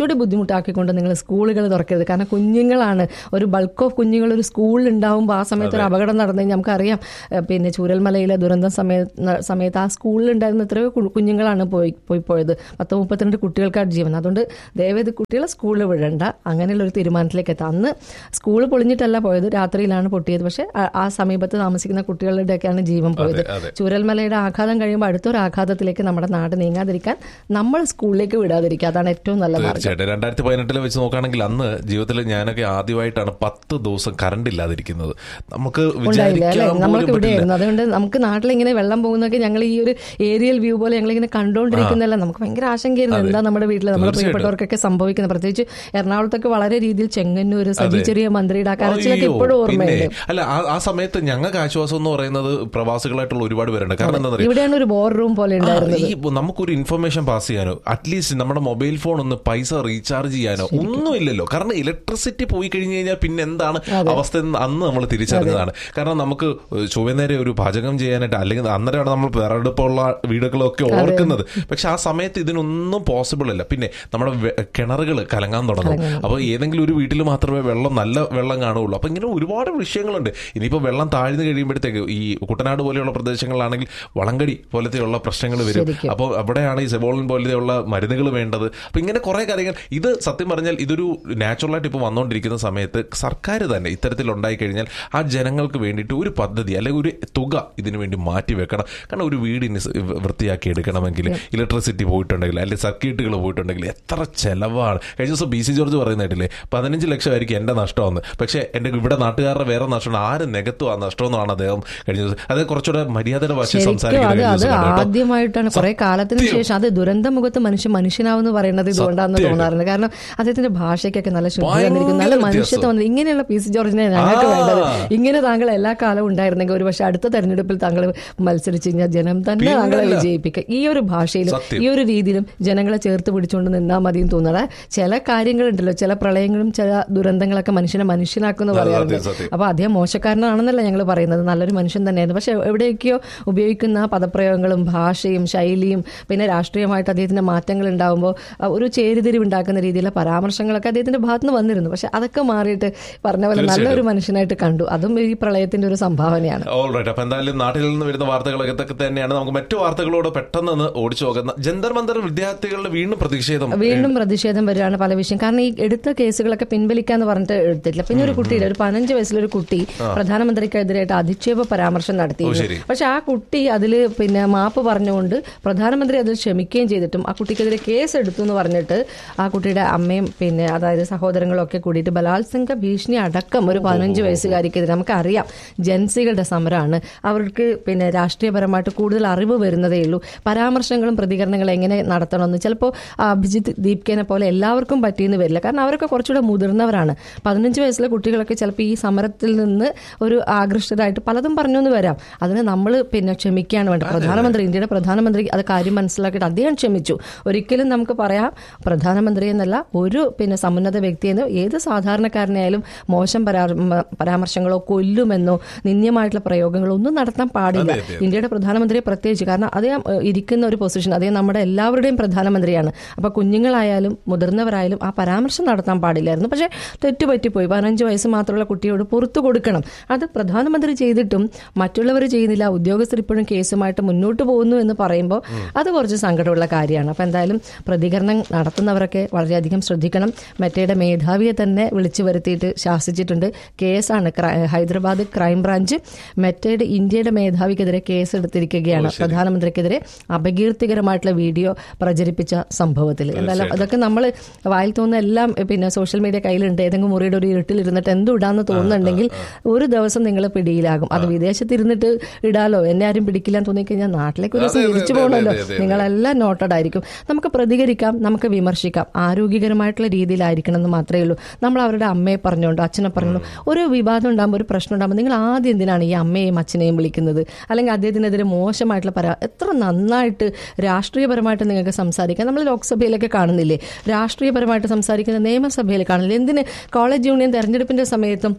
കുറച്ചുകൂടി ബുദ്ധിമുട്ടാക്കിക്കൊണ്ട് നിങ്ങൾ സ്കൂളുകൾ തുറക്കരുത്. കാരണം കുഞ്ഞുങ്ങളാണ്, ഒരു ബൾക്ക് ഓഫ് കുഞ്ഞുങ്ങൾ ഒരു സ്കൂളിൽ ഉണ്ടാവുമ്പോൾ ആ സമയത്ത് ഒരു അപകടം നടന്നു കഴിഞ്ഞാൽ നമുക്കറിയാം. പിന്നെ ചൂരൽമലയിലെ ദുരന്തം സമയത്ത് ആ സ്കൂളിലുണ്ടായിരുന്ന എത്രയോ കുഞ്ഞുങ്ങളാണ് പോയത്. 32 കുട്ടികൾക്കാണ് ജീവൻ. അതുകൊണ്ട് ദയവേത് കുട്ടികളെ സ്കൂളിൽ വിടണ്ട, അങ്ങനെയുള്ള ഒരു തീരുമാനത്തിലേക്ക് എത്താം. അന്ന് സ്കൂൾ പൊളിഞ്ഞിട്ടല്ല പോയത്, രാത്രിയിലാണ് പൊട്ടിയത്. പക്ഷെ ആ സമീപത്ത് താമസിക്കുന്ന കുട്ടികളുടെയൊക്കെയാണ് ജീവൻ പോയത്. ചൂരൽമലയുടെ ആഘാതം കഴിയുമ്പോൾ അടുത്തൊരു ആഘാതത്തിലേക്ക് നമ്മുടെ നാട് നീങ്ങാതിരിക്കാൻ നമ്മൾ സ്കൂളിലേക്ക് വിടാതിരിക്കുക, അതാണ് ഏറ്റവും നല്ല മാർഗ്ഗം. 2018 വെച്ച് നോക്കുകയാണെങ്കിൽ അന്ന് ജീവിതത്തിൽ ഞാനൊക്കെ ആദ്യമായിട്ടാണ് 10 ദിവസം കറണ്ട് ഇല്ലാതിരിക്കുന്നത്. നമുക്ക് നമ്മൾക്ക് ഇവിടെയായിരുന്നു. അതുകൊണ്ട് നമുക്ക് നാട്ടിലിങ്ങനെ വെള്ളം പോകുന്നതൊക്കെ ഞങ്ങൾ ഈ ഒരു ഏരിയൽ വ്യൂ പോലെ ഞങ്ങളിങ്ങനെ കണ്ടുകൊണ്ടിരിക്കുന്നതല്ല, നമുക്ക് ഭയങ്കര ആശങ്കയായിരുന്നു എന്താ നമ്മുടെ വീട്ടിൽ നമ്മുടെ പ്രിയപ്പെട്ടവർക്കൊക്കെ സംഭവിക്കുന്നത്. പ്രത്യേകിച്ച് എറണാകുളത്തൊക്കെ വളരെ രീതിയിൽ ചെങ്ങന്നൂർ സജി ചെറിയ മന്ത്രിയുടെ ആ കരച്ചിലൊക്കെ ഇപ്പോഴും ഓർമ്മയുണ്ട്. അല്ല, ആ സമയത്ത് ഞങ്ങൾക്ക് ആശ്വാസം എന്ന് പറയുന്നത് പ്രവാസികളായിട്ടുള്ള ഒരുപാട് പേരുണ്ട്. കാരണം എന്താ പറയുക, ഇവിടെയാണ് ഒരു ബോർ റൂം പോലെ ഉണ്ടായിരുന്നത്. നമുക്കൊരു ഇൻഫർമേഷൻ പാസ് ചെയ്യാനോ അറ്റ്ലീസ്റ്റ് നമ്മുടെ മൊബൈൽ ഫോൺ ഒന്ന് പൈസ റീചാർജ് ചെയ്യാനോ ഒന്നുമില്ലല്ലോ. കാരണം ഇലക്ട്രിസിറ്റി പോയി കഴിഞ്ഞു കഴിഞ്ഞാൽ പിന്നെ എന്താണ് അവസ്ഥ എന്ന് അന്ന് നമ്മൾ തിരിച്ചറിഞ്ഞതാണ്. കാരണം നമുക്ക് ചൊവ്വേന്നേരം ഒരു പാചകം ചെയ്യാനായിട്ട്, അല്ലെങ്കിൽ അന്നേരമാണ് നമ്മൾ വിറകടുപ്പുള്ള വീടുകളൊക്കെ ഓർക്കുന്നത്. പക്ഷെ ആ സമയത്ത് ഇതിനൊന്നും പോസിബിൾ അല്ല. പിന്നെ നമ്മുടെ കിണറുകൾ കലങ്ങാൻ തുടങ്ങും. അപ്പോൾ ഏതെങ്കിലും ഒരു വീട്ടിൽ മാത്രമേ നല്ല വെള്ളം കാണുകയുള്ളൂ. അപ്പോൾ ഇങ്ങനെ ഒരുപാട് വിഷയങ്ങളുണ്ട്. ഇനിയിപ്പോൾ വെള്ളം താഴ്ന്നു കഴിയുമ്പോഴത്തേക്ക് ഈ കുട്ടനാട് പോലെയുള്ള പ്രദേശങ്ങളിലാണെങ്കിൽ വളങ്കടി പോലത്തെയുള്ള പ്രശ്നങ്ങൾ വരും. അപ്പോൾ അവിടെയാണ് ഈ സെബോളിൻ പോലത്തെയുള്ള മരുന്നുകൾ വേണ്ടത്. അപ്പോൾ ഇങ്ങനെ കുറേ കാര്യങ്ങൾ, ഇത് സത്യം പറഞ്ഞാൽ ഇതൊരു നാച്ചുറലായിട്ട് ഇപ്പോൾ വന്നുകൊണ്ടിരിക്കുന്ന സമയത്ത് സർക്കാർ തന്നെ ഇത്തരത്തിലുണ്ടായി കഴിഞ്ഞാൽ ആ ജനങ്ങൾക്ക് വേണ്ടിയിട്ട് ഒരു പദ്ധതി അല്ലെങ്കിൽ ഒരു തുക ഇതിനു വേണ്ടി മാറ്റി വെക്കണം. കാരണം ഒരു വീടിന് വൃത്തിയാക്കി എടുക്കണമെങ്കിൽ ഇലക്ട്രിസിറ്റി പോയിട്ടുണ്ടെങ്കിൽ അല്ലെങ്കിൽ സർക്യൂട്ടുകൾ പോയിട്ടുണ്ടെങ്കിൽ എത്ര ചെലവാണ്. കഴിഞ്ഞ ദിവസം BC ജോർജ് പറയുന്നതായിട്ടില്ലേ, 15 ലക്ഷമായിരിക്കും എൻ്റെ നഷ്ടമെന്ന്. പക്ഷേ എൻ്റെ ഇവിടെ നാട്ടുകാരുടെ വേറെ നഷ്ടമാണ്, ആരും നികത്തും ആ നഷ്ടമെന്നാണ് അദ്ദേഹം കഴിഞ്ഞ ദിവസം. അത് കുറച്ചുകൂടെ മര്യാദയുടെ ഭാഷ സംസാരിക്കുന്നത് ആദ്യമായിട്ടാണ് കുറെ കാലത്തിന് ശേഷം. അത് ദുരന്തമുഖത്ത് മനുഷ്യനാവെന്ന് പറയുന്നത് ഇതുകൊണ്ടാണെന്ന് തോന്നാറുണ്ട്. കാരണം അദ്ദേഹത്തിന്റെ ഭാഷയ്ക്കൊക്കെ നല്ല ശുദ്ധീകരിക്കും, നല്ല മനുഷ്യത്വം വന്നത്. ഇങ്ങനെയുള്ള PC ജോർജിനെ ഞങ്ങൾക്ക് വേണ്ടത്. ഇങ്ങനെ താങ്കൾ എല്ലാ കാലവും ഉണ്ടായിരുന്നെങ്കിൽ ഒരു പക്ഷേ അടുത്ത തെരഞ്ഞെടുപ്പിൽ താങ്കൾ മത്സരിച്ച് കഴിഞ്ഞാൽ ജനം തന്നെ താങ്കളെ വിജയിപ്പിക്കുക. ഈ ഒരു ഭാഷയിലും ഈ ഒരു രീതിയിലും ജനങ്ങളെ ചേർത്ത് പിടിച്ചുകൊണ്ട് നിന്നാൽ മതി എന്ന് തോന്നുന്നത്. ചില കാര്യങ്ങളുണ്ടല്ലോ, ചില പ്രളയങ്ങളും ചില ദുരന്തങ്ങളൊക്കെ മനുഷ്യനെ മനുഷ്യനാക്കുമെന്ന് പറയാറുണ്ട്. അപ്പോൾ അദ്ദേഹം മോശക്കാരനാണെന്നല്ല ഞങ്ങൾ പറയുന്നത്, നല്ലൊരു മനുഷ്യൻ തന്നെയായിരുന്നു. പക്ഷെ എവിടെയൊക്കെയോ ഉപയോഗിക്കുന്ന പദപ്രയോഗങ്ങളും ഭാഷയും ശൈലിയും പിന്നെ രാഷ്ട്രീയമായിട്ട് അദ്ദേഹത്തിന്റെ മാറ്റങ്ങൾ ഉണ്ടാകുമ്പോൾ ഒരു ചേരിതിരിവുണ്ടാക്കുന്ന രീതിയിലുള്ള പരാമർശങ്ങളൊക്കെ അദ്ദേഹത്തിന്റെ ഭാഗത്ത് നിന്ന് വന്നിരുന്നു. പക്ഷെ അതൊക്കെ മാറിയിട്ട് പറഞ്ഞ പോലെ നല്ലൊരു മനുഷ്യനായിട്ട് കണ്ടു. അതും ഈ പ്രളയത്തിന്റെ ഒരു സംഭാവനയാണ്. അപ്പൊ എന്തായാലും നാട്ടിൽ നിന്ന് വരുന്ന വാർത്തകളൊക്കെ തന്നെയാണ്. നമുക്ക് മറ്റു വാർത്തകളോട് പെട്ടെന്ന് ഓടിച്ചു പോകുന്ന ജന്തർ മന്ദർ വിദ്യാർത്ഥികളുടെ വീണ്ടും പ്രതിഷേധം വരികയാണ് പല വിഷയം. കാരണം ഈ എടുത്ത കേസുകളൊക്കെ പിൻവലിക്കാന്ന് പറഞ്ഞിട്ട് എടുത്തിട്ടില്ല. പിന്നെ ഒരു കുട്ടിയുടെ ഒരു 15 വയസ്സിലൊരു കുട്ടി പ്രധാനമന്ത്രിക്കെതിരായിട്ട് അധിക്ഷേപ പരാമർശം നടത്തി. പക്ഷെ ആ കുട്ടി അതിൽ പിന്നെ മാപ്പ് പറഞ്ഞുകൊണ്ട് പ്രധാനമന്ത്രി അതിൽ ക്ഷമിക്കുകയും ചെയ്തിട്ടും ആ കുട്ടിക്കെതിരെ കേസ് എടുത്തു എന്ന് പറഞ്ഞിട്ട് ആ കുട്ടിയുടെ അമ്മയും പിന്നെ അതായത് സഹോദരങ്ങളൊക്കെ കൂടിയിട്ട് ബലാത്സംഗ ഭീഷണി അടക്കം ഒരു 15 വയസ്സുകാരിക്കെതിരെ. നമുക്കറിയാം ജൻസികളുടെ സമരമാണ്, അവർക്ക് പിന്നെ രാഷ്ട്രീയപരമായിട്ട് കൂടുതൽ അറിവ് വരുന്നതേ ഉള്ളൂ. പരാമർശങ്ങളും പ്രതികരണങ്ങളും എങ്ങനെ നടത്തണമെന്ന് ചിലപ്പോൾ അഭിജിത്ത് ദീപ്കേനെ പോലെ എല്ലാവർക്കും പറ്റിയെന്ന് വരില്ല. കാരണം അവരൊക്കെ കുറച്ചുകൂടെ മുതിർന്നവരാണ്. 15 വയസ്സിലെ കുട്ടികളൊക്കെ ചിലപ്പോൾ ഈ സമരത്തിൽ നിന്ന് ഒരു ആകൃഷ്ടരായിട്ട് പലതും പറഞ്ഞു എന്ന് വരാം. അതിന് നമ്മൾ പിന്നെ ക്ഷമിക്കുകയാണ് വേണ്ടത്. ഇന്ത്യയുടെ പ്രധാനമന്ത്രി അത് കാര്യം മനസ്സിലാക്കിയിട്ട് അദ്ദേഹം ക്ഷമിച്ചു. ഒരിക്കലും നമുക്ക് പറയാം പ്രധാനമന്ത്രി എന്നല്ല, ഒരു പിന്നെ സമുന്നത വ്യക്തിയെന്നോ ഏത് സാധാരണക്കാരനായാലും മോശം പരാമർശങ്ങളോ കൊല്ലുമെന്നോ നിന്ദ്യമായിട്ടുള്ള പ്രയോഗങ്ങളോ ഒന്നും നടത്താൻ പാടില്ല. ഇന്ത്യയുടെ പ്രധാനമന്ത്രിയെ പ്രത്യേകിച്ച്, കാരണം അദ്ദേഹം ഇരിക്കുന്ന ഒരു പൊസിഷൻ, അദ്ദേഹം നമ്മുടെ എല്ലാവരുടെയും പ്രധാനമന്ത്രിയാണ്. അപ്പോൾ കുഞ്ഞുങ്ങളായാലും മുതിർന്നവരായാലും ആ പരാമർശം നടത്താൻ പാടില്ലായിരുന്നു. പക്ഷേ തെറ്റുപറ്റിപ്പോയി. 15 വയസ്സ് മാത്രമുള്ള കുട്ടിയോട് പുറത്തു കൊടുക്കണം. അത് പ്രധാനമന്ത്രി ചെയ്തിട്ടും മറ്റുള്ളവർ ചെയ്യുന്നില്ല, ഉദ്യോഗസ്ഥർ ഇപ്പോഴും കേസുമായിട്ട് മുന്നോട്ട് പോകുന്നു എന്ന് പറയുമ്പോൾ അത് കുറച്ച് സങ്കടമുള്ള കാര്യമാണ്. അപ്പോൾ എന്തായാലും പ്രതികരണം നടത്തുന്നവരൊക്കെ വളരെയധികം ശ്രദ്ധിക്കണം. മെറ്റയുടെ മേധാവിയെ തന്നെ വിളിച്ചു വരുത്തിയിട്ട് ശാസിച്ചിട്ടുണ്ട്. കേസാണ് ഹൈദരാബാദ് ക്രൈംബ്രാഞ്ച് മെറ്റയുടെ ഇന്ത്യയുടെ മേധാവിക്കെതിരെ കേസ് എടുത്തിരിക്കുകയാണ്. പ്രധാനമന്ത്രിക്കെതിരെ അപകീർത്തികരമായിട്ടുള്ള വീഡിയോ പ്രചരിപ്പിച്ച സംഭവത്തിൽ. എന്തായാലും അതൊക്കെ നമ്മൾ വായിൽ തോന്നുന്ന എല്ലാം പിന്നെ സോഷ്യൽ മീഡിയ കയ്യിലുണ്ട്. ഏതെങ്കിലും മുറിയുടെ ഒരു ഇരുട്ടിലിരുന്നിട്ട് എന്തുടാന്ന് തോന്നുന്നുണ്ടെങ്കിൽ ഒരു ദിവസം നിങ്ങൾ പിടിയിലാകും. അത് വിദേശത്തിരുന്നിട്ട് ഇടാലോ, എന്നെ ആരും പിടിക്കില്ല എന്ന് തോന്നിക്കഴിഞ്ഞാൽ നാട്ടിലേക്ക് ഒരു ദിവസം തിരിച്ചു പോകണമല്ലോ. നിങ്ങളെല്ലാം നോട്ടഡ് ആയിരിക്കും. നമുക്ക് പ്രതികരിക്കാം, നമുക്ക് വിമർശിക്കാം, ആരോഗ്യകരമായിട്ടുള്ള രീതിയിലായിരിക്കണം എന്ന് മാത്രമേ ഉള്ളൂ. നമ്മൾ അവരുടെ അമ്മയെ പറഞ്ഞുകൊണ്ടോ അച്ഛനെ പറഞ്ഞുകൊണ്ടോ ഒരു വിവാദം ഉണ്ടാകുമ്പോൾ ഒരു പ്രശ്നം ഉണ്ടാകുമ്പോൾ നിങ്ങൾ ആദ്യം എന്തിനാണ് ഈ അമ്മയെയും അച്ഛനെയും വിളിക്കുന്നത്? അല്ലെങ്കിൽ അദ്ദേഹത്തിനെതിരെ മോശമായിട്ടുള്ള എത്ര നന്നായിട്ട് രാഷ്ട്രീയപരമായിട്ട് നിങ്ങൾക്ക് സംസാരിക്കാം. നമ്മൾ ലോക്സഭയിലൊക്കെ കാണുന്നില്ലേ, രാഷ്ട്രീയപരമായിട്ട് സംസാരിക്കുന്ന നിയമസഭയിൽ കാണുന്നില്ല. എന്തിന് കോളേജ് യൂണിയൻ തെരഞ്ഞെടുപ്പിന്റെ സമയത്തും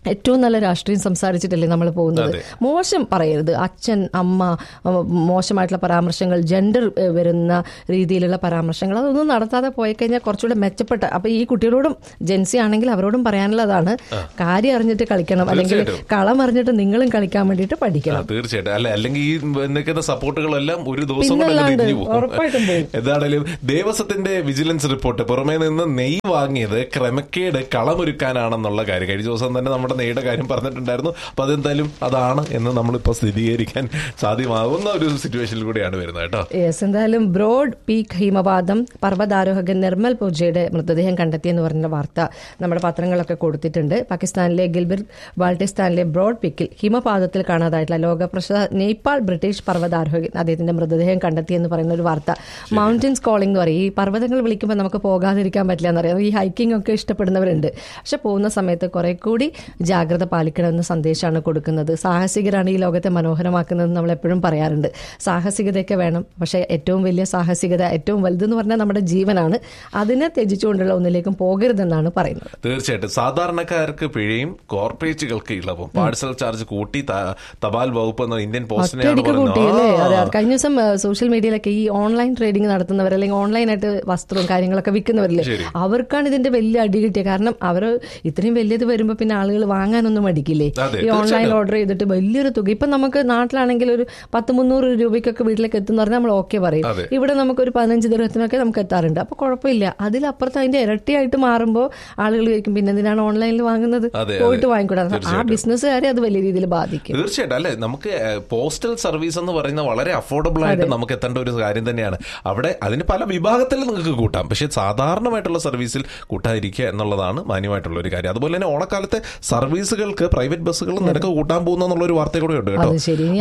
ഏറ്റവും നല്ല രാഷ്ട്രീയം സംസാരിച്ചിട്ടല്ലേ നമ്മൾ പോകുന്നത്. മോശം പറയരുത്, അച്ഛൻ അമ്മ, മോശമായിട്ടുള്ള പരാമർശങ്ങൾ, ജെൻഡർ വരുന്ന രീതിയിലുള്ള പരാമർശങ്ങൾ, അതൊന്നും നടത്താതെ പോയി കഴിഞ്ഞാൽ കുറച്ചുകൂടെ മെച്ചപ്പെട്ട. അപ്പൊ ഈ കുട്ടികളോടും ജെൻസി ആണെങ്കിൽ അവരോടും പറയാനുള്ളതാണ്, കാര്യം അറിഞ്ഞിട്ട് കളിക്കണം, അല്ലെങ്കിൽ കളം അറിഞ്ഞിട്ട് നിങ്ങളും കളിക്കാൻ വേണ്ടിയിട്ട് പഠിക്കണം. തീർച്ചയായിട്ടും. അല്ലെങ്കിൽ ഈ നിൽക്കുന്ന സപ്പോർട്ടുകളെല്ലാം ഒരു ദിവസം ഉറപ്പായിട്ടും പോകും. എന്താണേലും ദേവസ്വത്തിന്റെ വിജിലൻസ് റിപ്പോർട്ട് പുറമേ നിന്ന് നെയ് വാങ്ങിയത് ക്രമക്കേട് കളമൊരുക്കാനാണെന്നുള്ള കാര്യം കഴിഞ്ഞ ദിവസം തന്നെ നമ്മുടെ നെയ്യുടെ കാര്യം പറഞ്ഞിട്ടുണ്ടായിരുന്നു. അപ്പൊ അതെന്തായാലും അതാണ് എന്ന് നമ്മളിപ്പോ സ്ഥിരീകരിക്കാൻ സാധ്യമാകുന്ന ഒരു സിറ്റുവേഷനിൽ കൂടിയാണ് വരുന്നത് കേട്ടോ. എന്തായാലും ബ്രോഡ് പീക്ക് ഹിമപാതം പർവ്വതാരോഹകൻ നിർമ്മൽ പൂജയുടെ മൃതദേഹം കണ്ടെത്തിയെന്ന് പറഞ്ഞ വാർത്ത നമ്മുടെ പത്രങ്ങളൊക്കെ കൊടുത്തിട്ടുണ്ട്. പാകിസ്ഥാനിലെ ഗിൽബിർ ബാൾട്ടിസ്ഥാനിലെ ബ്രോഡ് പീക്കിൽ ഹിമപാതത്തിൽ കാണാതായിട്ടുള്ള ലോകപ്രശസ്ത നേപ്പാൾ ബ്രിട്ടീഷ് പർവ്വതാരോഹകൻ അദ്ദേഹത്തിന്റെ മൃതദേഹം കണ്ടെത്തിയെന്ന് പറയുന്ന ഒരു വാർത്ത. മൗണ്ടൻസ് കോളിംഗ് എന്ന് പറയും. ഈ പർവ്വതങ്ങൾ വിളിക്കുമ്പോൾ നമുക്ക് പോകാതിരിക്കാൻ പറ്റില്ല എന്നറിയാം. ഈ ഹൈക്കിംഗ് ഒക്കെ ഇഷ്ടപ്പെടുന്നവരുണ്ട്. പക്ഷെ പോകുന്ന സമയത്ത് കുറെ കൂടി ജാഗ്രത പാലിക്കണമെന്ന സന്ദേശമാണ് കൊടുക്കുന്നത്. സാഹസികരാണ് ഈ ലോകത്തെ മനോഹരമാക്കുന്നത് നമ്മൾ എപ്പോഴും പറയാറുണ്ട്. സാഹസികതയൊക്കെ വേണം, പക്ഷെ ഏറ്റവും വലിയ സാഹസികത, ഏറ്റവും വലുതെന്ന് പറഞ്ഞാൽ നമ്മുടെ ജീവനാണ്. അതിനെ ത്യജിച്ചുകൊണ്ടുള്ള ഒന്നിലേക്കും പോകരുതെന്നാണ് പറയുന്നത്. തീർച്ചയായിട്ടും. സാധാരണക്കാർക്ക് പിഴയും കോർപ്പറേറ്റുകൾക്ക് ഇളവും. പാഴ്സൽ ചാർജ് കൂട്ടി തപാൽ വകുപ്പ് എന്ന ഇന്ത്യൻ പോസ്റ്റിനെയാണ് കൂട്ടിയല്ലേ. അതെ, കഴിഞ്ഞ ദിവസം സോഷ്യൽ മീഡിയയിലൊക്കെ ഈ ഓൺലൈൻ ട്രേഡിംഗ് നടത്തുന്നവർ, അല്ലെങ്കിൽ ഓൺലൈനായിട്ട് വസ്ത്രവും കാര്യങ്ങളൊക്കെ വിൽക്കുന്നവരില്ലേ, അവർക്കാണ് ഇതിന്റെ വലിയ അടി കിട്ടിയത്. കാരണം അവർ ഇത്രയും വലിയത് വരുമ്പോൾ പിന്നെ ആളുകൾ വാങ്ങാനൊന്നും മടിക്കില്ലേ. ഈ ഓൺലൈൻ ഓർഡർ ചെയ്തിട്ട് വലിയൊരു തുക. ഇപ്പൊ നമുക്ക് നാട്ടിലാണെങ്കിൽ ഒരു 100-300 രൂപയ്ക്കൊക്കെ വീട്ടിലേക്ക് എത്തുന്ന പറഞ്ഞാൽ നമ്മൾ ഓക്കെ പറയും. ഇവിടെ നമുക്കൊരു 15 ദിർഹത്തിനൊക്കെ നമുക്ക് എത്താറുണ്ട്. അപ്പൊ കുഴപ്പമില്ല. അതിലപ്പുറത്ത് അതിന്റെ ഇരട്ടിയായിട്ട് മാറുമ്പോൾ ആളുകൾ ചോദിക്കും പിന്നെ എന്തിനാണ് ഓൺലൈനിൽ വാങ്ങുന്നത്, പോയിട്ട് വാങ്ങിക്കൂടാ. ആ ബിസിനസ്സുകാരെ അത് വലിയ രീതിയിൽ ബാധിക്കും. തീർച്ചയായിട്ടും. അല്ലെ, നമുക്ക് പോസ്റ്റൽ സർവീസ് എന്ന് പറയുന്ന വളരെ അഫോർഡബിൾ ആയിട്ട് നമുക്ക് എത്തേണ്ട ഒരു കാര്യം തന്നെയാണ്. അവിടെ അതിന് പല വിഭാഗത്തിൽ നിങ്ങൾക്ക് കൂട്ടാം, പക്ഷെ സാധാരണമായിട്ടുള്ള സർവീസിൽ കൂട്ടാതിരിക്കുക എന്നുള്ളതാണ് മാന്യമായിട്ടുള്ള ഒരു കാര്യം. അതുപോലെ തന്നെ ഓണക്കാലത്തെ സർവീസുകൾക്ക് പ്രൈവറ്റ് ബസ്സുകൾ നിരക്ക് കൂട്ടാൻ പോകുന്ന ഒരു വാർത്ത കൂടെ ഉണ്ട് കേട്ടോ.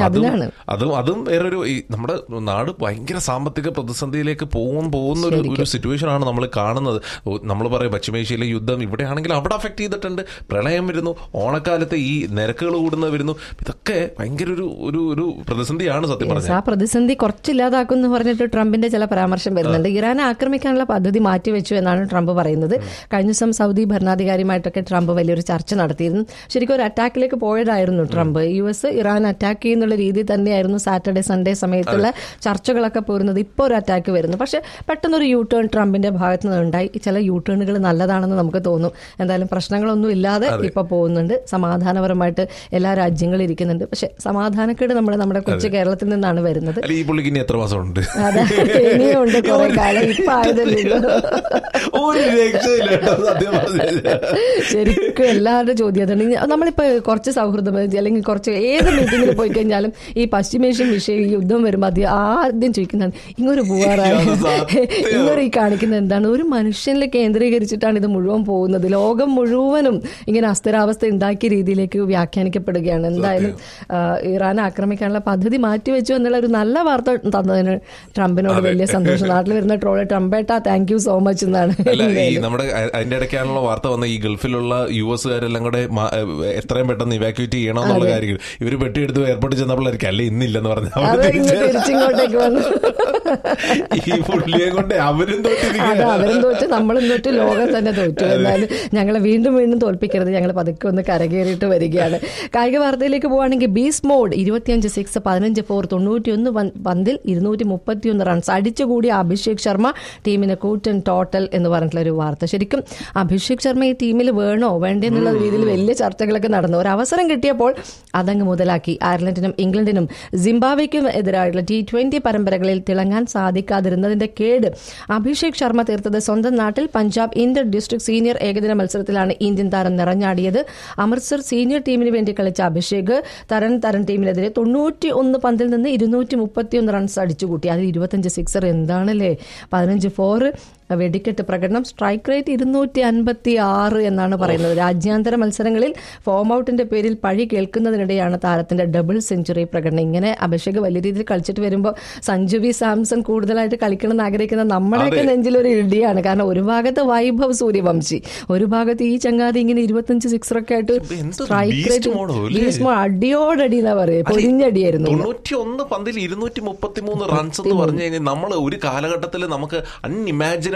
അതും വേറൊരു നമ്മുടെ നാട് ഭയങ്കര സാമ്പത്തിക പ്രതിസന്ധിയിലേക്ക് പോകുന്ന ഒരു സിറ്റുവേഷൻ ആണ് നമ്മൾ കാണുന്നത്. നമ്മൾ പറയും പശ്ചിമേഷ്യയിലെ യുദ്ധം ഇവിടെയാണെങ്കിൽ അവിടെ അഫക്ട് ചെയ്തിട്ടുണ്ട്. പ്രളയം വരുന്നു, ഓണക്കാലത്ത് ഈ നിരക്കുകൾ കൂടുന്നത് വരുന്നു. ഇതൊക്കെ ഭയങ്കര ഒരു പ്രതിസന്ധിയാണ് സത്യം പറഞ്ഞത്. ആ പ്രതിസന്ധി കുറച്ചില്ലാതാക്കും എന്ന് പറഞ്ഞിട്ട് ട്രംപിന്റെ ചില പരാമർശം വരുന്നുണ്ട്. ഇറാനെ ആക്രമിക്കാനുള്ള പദ്ധതി മാറ്റിവെച്ചു എന്നാണ് ട്രംപ് പറയുന്നത്. കഴിഞ്ഞ ദിവസം സൗദി ഭരണാധികാരിയുമായിട്ടൊക്കെ ട്രംപ് വലിയൊരു ചർച്ച നടത്തിയിരുന്നു. ശരിക്കും ഒരു അറ്റാക്കിലേക്ക് പോയതായിരുന്നു ട്രംപ്. US ഇറാൻ അറ്റാക്ക് ചെയ്യുന്നുള്ള രീതി തന്നെയായിരുന്നു സാറ്റർഡേ സൺഡേ സമയത്തുള്ള ചർച്ചകളൊക്കെ പോരുന്നത്. ഇപ്പോൾ ഒരു അറ്റാക്ക് വരുന്നു. പക്ഷെ പെട്ടെന്നൊരു യു ടേൺ ട്രംപിന്റെ ഭാഗത്ത് നിന്ന് ഉണ്ടായി. ചില യു ടേണുകൾ നല്ലതാണെന്ന് നമുക്ക് തോന്നും. എന്തായാലും പ്രശ്നങ്ങളൊന്നും ഇല്ലാതെ ഇപ്പൊ പോകുന്നുണ്ട്. സമാധാനപരമായിട്ട് എല്ലാ രാജ്യങ്ങളും ഇരിക്കുന്നുണ്ട്. പക്ഷെ സമാധാനക്കേട് നമ്മുടെ കൊച്ചു കേരളത്തിൽ നിന്നാണ് വരുന്നത്. എത്ര മാസമുണ്ട്? അതെ, ഇനിയുണ്ട് കുറെ കാലം. ഇപ്പൊ ആയതല്ലോ. ശരിക്കും എല്ലാവരുടെ ചോദ്യം അതാണ്. നമ്മളിപ്പോ കുറച്ച് സൗഹൃദം അല്ലെങ്കിൽ കുറച്ച് ഏത് മീറ്റിംഗിൽ പോയി കഴിഞ്ഞാലും ഈ പശ്ചിമേഷ്യൻ വിഷയം, ഈ യുദ്ധം വരുമ്പോൾ ആദ്യം ചോദിക്കുന്നതാണ് ഇങ്ങൊരു പോവാറായ ഇങ്ങൊരു ഈ കാണിക്കുന്നത് എന്താണ്. ഒരു മനുഷ്യനിൽ കേന്ദ്രീകരിച്ചിട്ടാണ് ഇത് മുഴുവൻ പോകുന്നത്. ലോകം മുഴുവനും ഇങ്ങനെ അസ്ഥിരാവസ്ഥ ഉണ്ടാക്കിയ രീതിയിലേക്ക് വ്യാഖ്യാനിക്കപ്പെടുകയാണ്. എന്തായാലും ഇറാനെ ആക്രമിക്കാനുള്ള പദ്ധതി മാറ്റിവെച്ചു എന്നുള്ള ഒരു നല്ല വാർത്ത തന്നതിന് ട്രംപിനോട് വലിയ സന്തോഷം. നാട്ടിൽ വരുന്ന troll ട്രംപേട്ടാ thank you so much എന്നാണ്. നമ്മുടെ അതിന്റെ ഇടയ്ക്കാണുള്ള വാർത്ത വന്ന ഈ ഗൾഫിലുള്ള US-കാരെല്ലാം കൂടെ എത്രയും പെട്ടെന്ന് ഇവാക്യുവേറ്റ് ചെയ്യണം എന്നുള്ള കാര്യം ഇവര് പെട്ടിയെടുത്ത് എയർപോർട്ടിൽ ചെന്നപ്പോഴായിരിക്കും അല്ലെ ഇന്നില്ലെന്ന് പറഞ്ഞു. ഈ പുള്ളിയെ കൊണ്ട് അവരും തോറ്റ് നമ്മളും തോറ്റ് ലോകം തന്നെ തോറ്റു. എന്നാലും ഞങ്ങളെ വീണ്ടും തോൽപ്പിക്കരുത്. ഞങ്ങൾ പതുക്കെ ഒന്ന് കരകയറിയിട്ട് വരികയാണ്. കായിക വാർത്തയിലേക്ക് പോവുകയാണെങ്കിൽ ബീസ്റ്റ് മോഡ് 25 6 15 4 91 പന്തിൽ 231 റൺസ് അടിച്ചുകൂടിയ അഭിഷേക് ശർമ്മ ടീമിന് കൂറ്റൻ ടോട്ടൽ എന്ന് പറഞ്ഞിട്ടുള്ള ഒരു വാർത്ത. ശരിക്കും അഭിഷേക് ശർമ്മ ഈ ടീമിൽ വേണോ വേണ്ടേ എന്നുള്ള രീതിയിൽ വലിയ ചർച്ചകളൊക്കെ നടന്നു. ഒരു അവസരം കിട്ടിയപ്പോൾ അതങ്ങ് മുതലാക്കി. അയർലൻഡിനും ഇംഗ്ലണ്ടിനും സിംബാബ്വേക്കും എതിരായിട്ടുള്ള T20 പരമ്പരകളിൽ തിളങ്ങാൻ സാധിക്കാതിരുന്നതിന്റെ കേട് അഭിഷേക് ശർമ്മ തീർത്തത് സ്വന്തം നാട്ടിൽ പഞ്ചാബ് ഇന്റർ ഡിസ്ട്രിക്ട് സീനിയർ ഏകദിന മത്സരത്തിലാണ് ഇന്ത്യൻ താരം നിറഞ്ഞാടിയത്. അമൃത്സർ സീനിയർ ടീമിന് വേണ്ടി കളിച്ച അഭിഷേക് തരൻ ടീമിനെതിരെ 91 പന്തിൽ നിന്ന് 231 റൺസ് അടിച്ചുകൂട്ടി. അതിൽ 25 സിക്സർ. എന്താണല്ലേ, 15 4 വെടിക്കെട്ട് പ്രകടനം. സ്ട്രൈക്ക് റേറ്റ് 256 എന്നാണ് പറയുന്നത്. രാജ്യാന്തര മത്സരങ്ങളിൽ ഫോം ഔട്ടിന്റെ പേരിൽ പഴി കേൾക്കുന്നതിനിടെയാണ് താരത്തിന്റെ ഡബിൾ സെഞ്ചുറി പ്രകടനം. ഇങ്ങനെ അഭിഷേക് വലിയ രീതിയിൽ കളിച്ചിട്ട് വരുമ്പോൾ സഞ്ജു വി സാംസൺ കൂടുതലായിട്ട് കളിക്കണം എന്ന് ആഗ്രഹിക്കുന്ന നമ്മുടെയൊക്കെ നെഞ്ചിലൊരു ഇടിയാണ്. കാരണം ഒരു ഭാഗത്ത് വൈഭവ് സൂര്യവംശി, ഒരു ഭാഗത്ത് ഈ ചങ്ങാതി ഇങ്ങനെ 25 സിക്സറൊക്കെ ആയിട്ട് സ്ട്രൈക്ക് റേറ്റ് അടിയോടടി എന്നാ പറയുക, പൊരിഞ്ഞടിയായിരുന്നു. 91 പന്തിൽ 233 റൺസ് എന്ന് പറഞ്ഞു കഴിഞ്ഞാൽ നമ്മൾ ഒരു കാലഘട്ടത്തിൽ നമുക്ക് അൺഇമാജിനബിൾ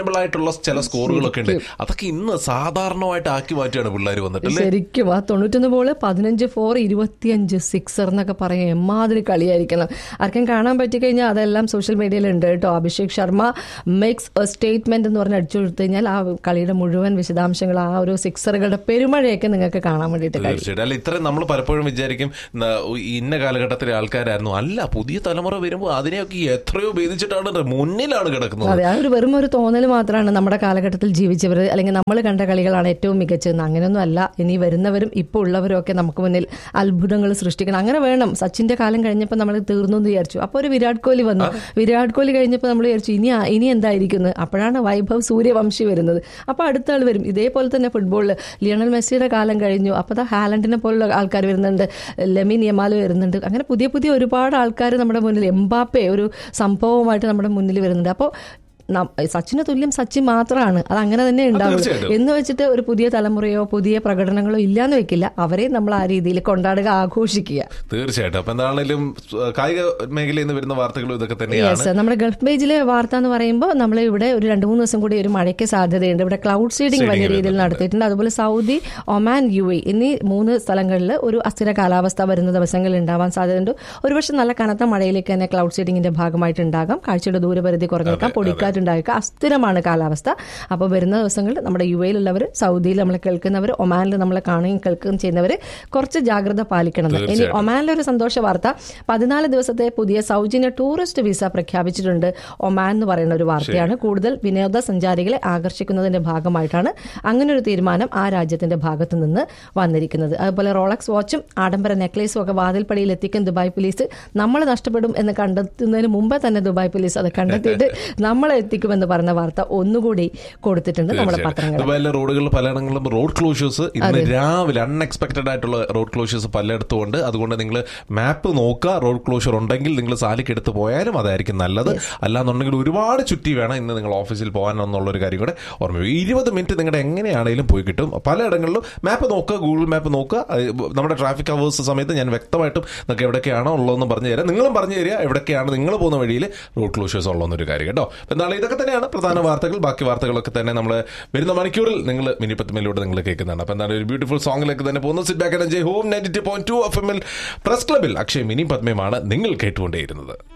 അൺഇമാജിനബിൾ ആയിട്ടുള്ള ചില സ്കോറുകളൊക്കെ ഉണ്ട്. അതൊക്കെ ഇന്ന് സാധാരണമായിട്ട് ആക്കി മാറ്റിയാണ് പിള്ളേർ വന്നിട്ട്. ശരിക്കും ആ 91 ബോള് 15 4 25 സിക്സർ എന്നൊക്കെ പറയാം. എമ്മാതിരി കളിയായിരിക്കണം. ആർക്കും കാണാൻ പറ്റിക്കഴിഞ്ഞാൽ അതെല്ലാം സോഷ്യൽ മീഡിയയിലുണ്ട് കേട്ടോ. Abhishek Sharma makes A statement എന്ന് പറഞ്ഞ് അടിച്ചു കൊടുത്തു കഴിഞ്ഞാൽ ആ കളിയുടെ മുഴുവൻ വിശദാംശങ്ങൾ, ആ ഒരു സിക്സറുകളുടെ പെരുമഴയൊക്കെ നിങ്ങൾക്ക് കാണാൻ വേണ്ടിയിട്ട് തീർച്ചയായിട്ടും. അല്ല, ഇത്രയും നമ്മൾ പലപ്പോഴും വിചാരിക്കും ഇന്ന കാലഘട്ടത്തിലെ ആൾക്കാരായിരുന്നു. അല്ല, പുതിയ തലമുറ വരുമ്പോൾ അതിനെയൊക്കെ എത്രയോ ഭേദിച്ചിട്ടാണ് മുന്നിലാണ് കിടക്കുന്നത്. അതെ, ആ ഒരു വെറും ഒരു തോന്നൽ മാത്രമാണ് നമ്മുടെ കാലഘട്ടത്തിൽ ജീവിച്ചവർ അല്ലെങ്കിൽ നമ്മൾ കണ്ട കളികളാണ് ഏറ്റവും മികച്ചതെന്ന്. അങ്ങനെയൊന്നും അല്ല. ഇനി വരുന്നവരും ഇപ്പോൾ ഉള്ളവരും ഒക്കെ നമുക്ക് മുന്നിൽ അത്ഭുതങ്ങൾ സൃഷ്ടിക്കണം. അങ്ങനെ വേണം. സച്ചിന്റെ കാലം കഴിഞ്ഞപ്പോൾ നമ്മൾ തീർന്നു എന്ന് വിചാരിച്ചു. അപ്പോൾ ഒരു വിരാട് കോഹ്ലി വന്നു. വിരാട് കോഹ്ലി കഴിഞ്ഞപ്പോൾ നമ്മൾ വിചാരിച്ചു ഇനി എന്തായിരിക്കുന്നത്. അപ്പോഴാണ് വൈഭവ് സൂര്യവംശി വരുന്നത്. അപ്പോൾ അടുത്ത ആൾ വരും. ഇതേപോലെ തന്നെ ഫുട്ബോളിൽ ലിയണൽ മെസ്സിയുടെ കാലം കഴിഞ്ഞു. അപ്പോൾ ഹാലൻഡിനെ പോലുള്ള ആൾക്കാർ വരുന്നുണ്ട്, ലെമിൻ യമാൽ വരുന്നുണ്ട്. അങ്ങനെ പുതിയ പുതിയ ഒരുപാട് ആൾക്കാർ നമ്മുടെ മുന്നിൽ, എംബാപ്പെ ഒരു സംഭവമായിട്ട് നമ്മുടെ മുന്നിൽ വരുന്നുണ്ട്. അപ്പോൾ സച്ചിന് തുല്യം സച്ചിൻ മാത്രമാണ്. അത് അങ്ങനെ തന്നെ ഉണ്ടാവുള്ളൂ എന്ന് വെച്ചിട്ട് ഒരു പുതിയ തലമുറയോ പുതിയ പ്രകടനങ്ങളോ ഇല്ലാന്ന് വെക്കില്ല. അവരെ നമ്മൾ ആ രീതിയിൽ കൊണ്ടാടുക, ആഘോഷിക്കുക. തീർച്ചയായിട്ടും. അപ്പൊ എന്താണെങ്കിലും കായിക മേഖലയിൽ നിന്ന് വരുന്ന വാർത്തകളും ഇതൊക്കെ തന്നെയാണ്. നമ്മുടെ ഗൾഫ് പേജിലെ വാർത്ത എന്ന് പറയുമ്പോൾ നമ്മൾ ഇവിടെ ഒരു 2-3 ദിവസം കൂടി ഒരു മഴയ്ക്ക് സാധ്യതയുണ്ട്. ഇവിടെ ക്ലൗഡ് സീഡിംഗ് വലിയ രീതിയിൽ നടത്തിയിട്ടുണ്ട്. അതുപോലെ സൗദി, ഒമാൻ, UAE എന്നീ 3 സ്ഥലങ്ങളിൽ ഒരു അസ്ഥിര കാലാവസ്ഥ വരുന്ന ദിവസങ്ങളിൽ ഉണ്ടാവാൻ സാധ്യതയുണ്ട്. ഒരുപക്ഷെ നല്ല കനത്ത മഴയിലേക്ക് തന്നെ ക്ലൗഡ് സീഡിംഗിന്റെ ഭാഗമായിട്ടുണ്ടാകാം. കാഴ്ചയുടെ ദൂരപരിധി കുറഞ്ഞേക്കാം, പൊടിക്കാറ്റ് ഉണ്ടായേക്കാം. അസ്ഥിരമാണ് കാലാവസ്ഥ. അപ്പോൾ വരുന്ന ദിവസങ്ങളിൽ നമ്മുടെ UAE-ലുള്ളവർ, സൗദിയിൽ നമ്മളെ കേൾക്കുന്നവർ, ഒമാനിൽ നമ്മളെ കാണുകയും കേൾക്കുകയും ചെയ്യുന്നവർ കുറച്ച് ജാഗ്രത പാലിക്കണം. ഇനി ഒമാനിലൊരു സന്തോഷ വാർത്ത, 14 ദിവസത്തെ പുതിയ സൗജന്യ ടൂറിസ്റ്റ് വിസ പ്രഖ്യാപിച്ചിട്ടുണ്ട്. ഒമാൻ എന്ന് പറയുന്ന ഒരു വാർത്തയാണ്. കൂടുതൽ വിനോദസഞ്ചാരികളെ ആകർഷിക്കുന്നതിന്റെ ഭാഗമായിട്ടാണ് അങ്ങനെ ഒരു തീരുമാനം ആ രാജ്യത്തിന്റെ ഭാഗത്തു നിന്ന് വന്നിരിക്കുന്നത്. അതുപോലെ റോളക്സ് വാച്ചും ആഡംബര നെക്ലേസും ഒക്കെ വാതിൽപ്പടിയിൽ എത്തിക്കും ദുബായ് പോലീസ്. നമ്മൾ നഷ്ടപ്പെടും എന്ന് കണ്ടെത്തുന്നതിന് മുമ്പേ തന്നെ ദുബായ് പോലീസ് അത് കണ്ടെത്തിയിട്ട് നമ്മളെ എത്തിക്കുമെന്ന് പറഞ്ഞ വാർത്ത ഒന്നുകൂടി കൊടുത്തിട്ടുണ്ട് നമ്മുടെ പത്രങ്ങൾ. ദുബായിലെ റോഡുകളിൽ പലയിടങ്ങളിലും റോഡ് ക്ലോഷേഴ്സ് ഇന്ന് രാവിലെ അൺഎക്സ്പെക്ടഡ് ആയിട്ടുള്ള റോഡ് ക്ലോഷേഴ്സ് പലയിടത്തും ഉണ്ട്. അതുകൊണ്ട് നിങ്ങൾ മാപ്പ് നോക്കുക. റോഡ് ക്ലോഷർ ഉണ്ടെങ്കിൽ നിങ്ങൾ സാലിക്ക് എടുത്ത് പോയാലും അതായിരിക്കും നല്ലത്. അല്ലാന്നുണ്ടെങ്കിൽ ഒരുപാട് ചുറ്റി വേണം ഇന്ന് നിങ്ങൾ ഓഫീസിൽ പോകാനെന്നുള്ളൊരു കാര്യം കൂടെ ഓർമ്മ. 20 മിനിറ്റ് നിങ്ങളുടെ എങ്ങനെയാണെങ്കിലും പോയി കിട്ടും. പലയിടങ്ങളിലും മാപ്പ് നോക്കുക, ഗൂഗിൾ മാപ്പ് നോക്കുക. നമ്മുടെ ട്രാഫിക് അവേഴ്സ് സമയത്ത് ഞാൻ വ്യക്തമായിട്ടും നിങ്ങൾക്ക് എവിടെയൊക്കെയാണോ ഉള്ളതെന്ന് പറഞ്ഞു തരാം. നിങ്ങളും പറഞ്ഞു തരിക എവിടെയൊക്കെയാണ് നിങ്ങൾ പോകുന്ന വഴിയിൽ റോഡ് ക്ലോഷേഴ്സ് ഉള്ളതെന്നൊരു കാര്യം കേട്ടോ. എന്താണ് ഇതൊക്കെ തന്നെയാണ് പ്രധാന വാർത്തകൾ. ബാക്കി വാർത്തകളൊക്കെ തന്നെ നമ്മൾ വരുന്ന മണിക്കൂറിൽ നിങ്ങൾ മിനി പത്മയിലൂടെ നിങ്ങൾ കേൾക്കുന്നതാണ്. അപ്പോൾ എന്താണ് ഒരു ബ്യൂട്ടിഫുൾ സോങ്ങിലേക്ക് തന്നെ പോകുന്നത്. Sit back and enjoy home 92.2 FM press ക്ലബിൽ അക്ഷയ് മിനി പത്മയുമാണ് നിങ്ങൾ കേട്ടുകൊണ്ടേയിരുന്നത്.